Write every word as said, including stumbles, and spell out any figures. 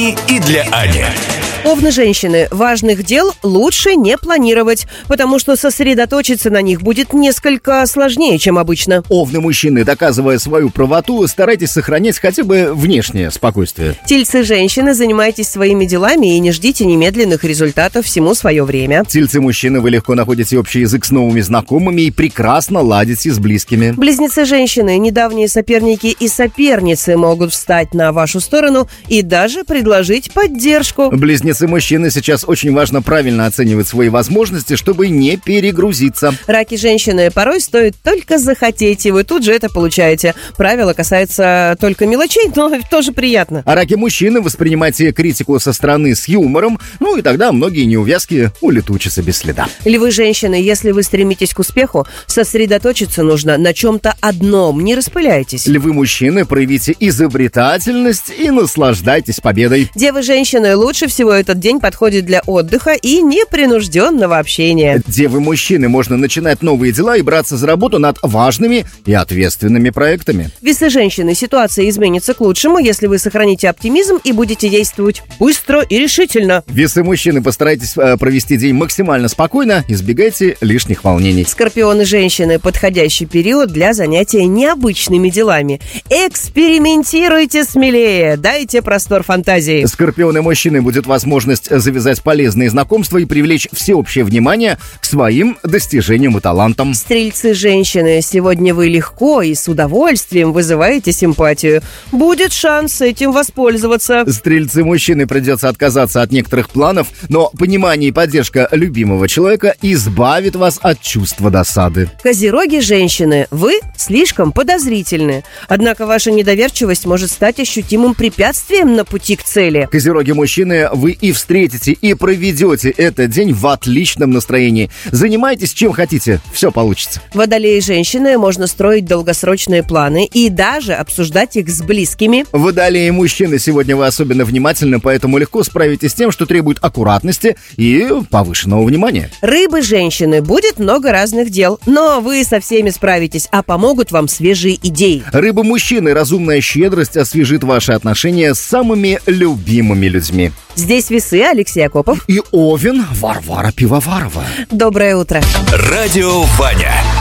Ани и для Ани. Овны женщины, важных дел лучше не планировать, потому что сосредоточиться на них будет несколько сложнее, чем обычно. Овны мужчины, доказывая свою правоту, старайтесь сохранять хотя бы внешнее спокойствие. Тельцы женщины, занимайтесь своими делами и не ждите немедленных результатов, всему свое время. Тельцы мужчины, вы легко находите общий язык с новыми знакомыми и прекрасно ладите с близкими. Близнецы женщины, недавние соперники и соперницы могут встать на вашу сторону и даже предложить поддержку. Близнецы мужчины, сейчас очень важно правильно оценивать свои возможности, чтобы не перегрузиться. Раки женщины, порой стоит только захотеть, и вы тут же это получаете. Правило касается только мелочей, но тоже приятно. А раки мужчины, воспринимайте критику со стороны с юмором, ну и тогда многие неувязки улетучатся без следа. Львы женщины, если вы стремитесь к успеху, сосредоточиться нужно на чем-то одном, не распыляйтесь. Львы мужчины, проявите изобретательность и наслаждайтесь победой. Девы женщины, лучше всего этот день подходит для отдыха и непринужденного общения. Девы мужчины, можно начинать новые дела и браться за работу над важными и ответственными проектами. Весы женщины, ситуация изменится к лучшему, если вы сохраните оптимизм и будете действовать быстро и решительно. Весы мужчины, постарайтесь э, провести день максимально спокойно, избегайте лишних волнений. Скорпионы женщины, подходящий период для занятия необычными делами. Экспериментируйте смелее, дайте простор фантазии. Скорпионы мужчины, будет возможность завязать полезные знакомства и привлечь всеобщее внимание к своим достижениям и талантам. Стрельцы женщины, сегодня вы легко и с удовольствием вызываете симпатию. Будет шанс этим воспользоваться. Стрельцы мужчины, придется отказаться от некоторых планов, но понимание и поддержка любимого человека избавит вас от чувства досады. Козероги женщины, вы слишком подозрительны. Однако ваша недоверчивость может стать ощутимым препятствием на пути к цели. Козероги мужчины, вы и встретите, и проведете этот день в отличном настроении. Занимайтесь чем хотите, все получится. Водолеи женщины, можно строить долгосрочные планы и даже обсуждать их с близкими. Водолеи мужчины, сегодня вы особенно внимательны, поэтому легко справитесь с тем, что требует аккуратности и повышенного внимания. Рыбы женщины, будет много разных дел, но вы со всеми справитесь, а помогут вам свежие идеи. Рыбы мужчины, разумная щедрость освежит ваши отношения с самыми любимыми людьми. Здесь весы, Алексей Акопов. И Овен, Варвара Пивоварова. Доброе утро. Радио Ваня.